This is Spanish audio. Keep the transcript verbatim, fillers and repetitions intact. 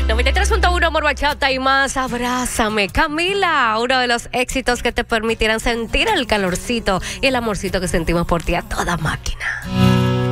noventa y tres punto uno Amor Bachata y más. Abrázame, Camila. Uno de los éxitos que te permitirán sentir el calorcito y el amorcito que sentimos por ti a toda máquina.